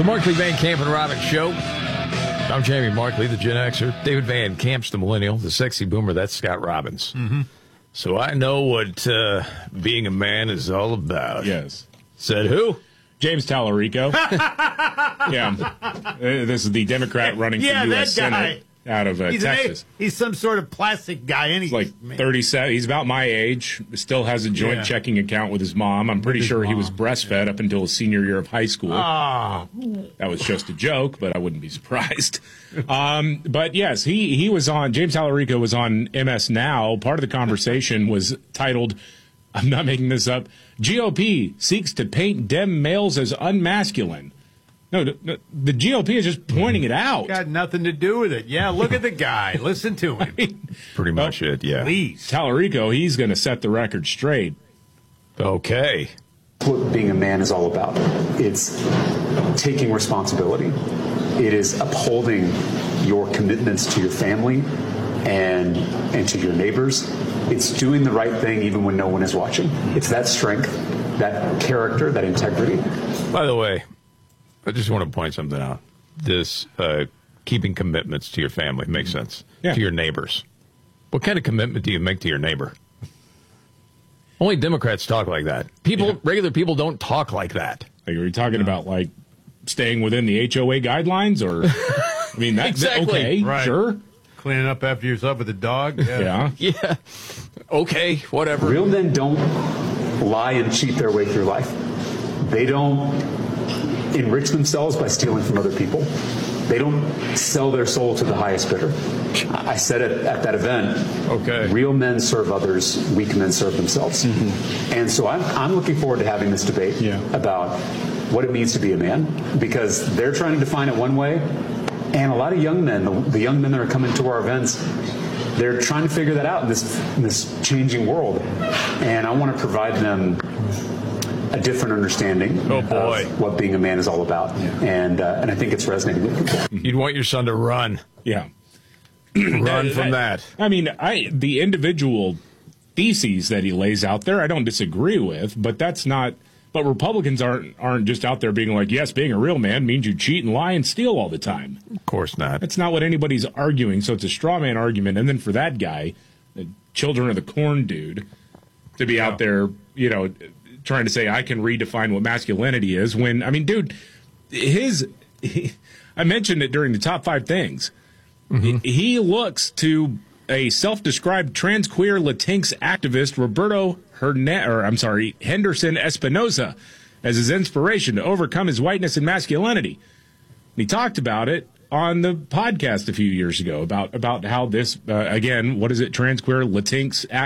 The Markley, Van Camp, and Robbins Show. I'm Jamie Markley, the Gen Xer. David Van Camp's the Millennial. The sexy boomer, that's Scott Robbins. Mm-hmm. So I know what being a man is all about. Yes. Said who? James Tallarico. Yeah. This is the Democrat running for U.S. Senate out of Texas. He's some sort of plastic guy. He's like 37. He's about my age. Still has a joint checking account with his mom. I'm pretty sure he was breastfed up until his senior year of high school. Oh. That was just a joke, but I wouldn't be surprised. But yes, he was on, James Tallarico was on MS Now. Part of the conversation was titled, I'm not making this up, GOP seeks to paint Dem males as unmasculine. No, the GOP is just pointing it out. Got nothing to do with it. Yeah, look at the guy. Listen to him. Pretty much it, yeah. Please. Tallarico, he's going to set the record straight. Okay. What being a man is all about. It's taking responsibility. It is upholding your commitments to your family and to your neighbors. It's doing the right thing even when no one is watching. It's that strength, that character, that integrity. By the way, I just want to point something out. This keeping commitments to your family makes sense. Yeah. To your neighbors. What kind of commitment do you make to your neighbor? Only Democrats talk like that. Regular people don't talk like that. Like, are you talking about, like, staying within the HOA guidelines? Or, I mean, that's exactly. Okay, right. Sure. Cleaning up after yourself with a dog? Yeah. Yeah. Okay, whatever. Real men don't lie and cheat their way through life. They don't enrich themselves by stealing from other people. They don't sell their soul to the highest bidder. I said it at that event. Okay. Real men serve others. Weak men serve themselves. Mm-hmm. And so I'm looking forward to having this debate about what it means to be a man, because they're trying to define it one way, and a lot of young men, the young men that are coming to our events, they're trying to figure that out in this changing world. And I want to provide them a different understanding of what being a man is all about. Yeah. And I think it's resonating with people. You'd want your son to run. Yeah. Run from that. I mean, the individual theses that he lays out there, I don't disagree with, but that's not. But Republicans aren't just out there being like, yes, being a real man means you cheat and lie and steal all the time. Of course not. That's not what anybody's arguing. So it's a straw man argument. And then for that guy, the Children of the Corn dude, to be out there, trying to say I can redefine what masculinity is, when, I mean, dude, I mentioned it during the top 5 things. Mm-hmm. He looks to a self-described trans-queer Latinx activist, Roberto Henderson Espinosa, as his inspiration to overcome his whiteness and masculinity. And he talked about it on the podcast a few years ago about how this, again, what is it, trans-queer Latinx